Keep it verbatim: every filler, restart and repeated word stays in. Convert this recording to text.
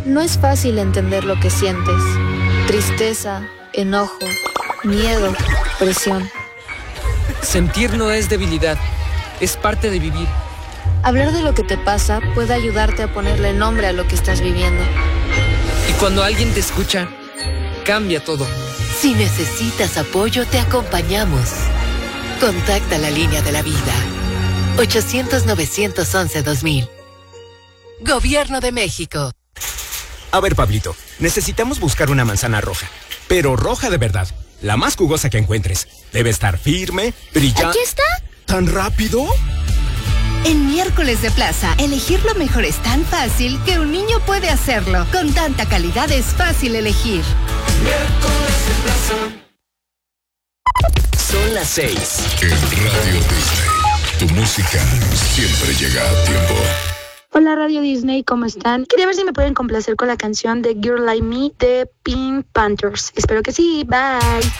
No es fácil entender lo que sientes. Tristeza, enojo, miedo, presión. Sentir no es debilidad, es parte de vivir. Hablar de lo que te pasa puede ayudarte a ponerle nombre a lo que estás viviendo. Y cuando alguien te escucha, cambia todo. Si necesitas apoyo, te acompañamos. Contacta la línea de la vida. ochocientos, novecientos once, dos mil. Gobierno de México. A ver, Pablito, necesitamos buscar una manzana roja. Pero roja de verdad. La más jugosa que encuentres. Debe estar firme, brillante. ¿Aquí está? ¿Tan rápido? En Miércoles de Plaza, elegir lo mejor es tan fácil que un niño puede hacerlo. Con tanta calidad es fácil elegir. Miércoles de Plaza. Son las seis. En Radio Disney, tu música siempre llega a tiempo. Hola Radio Disney, ¿cómo están? Quería ver si me pueden complacer con la canción de Girl Like Me de Pink Panthers. Espero que sí, bye.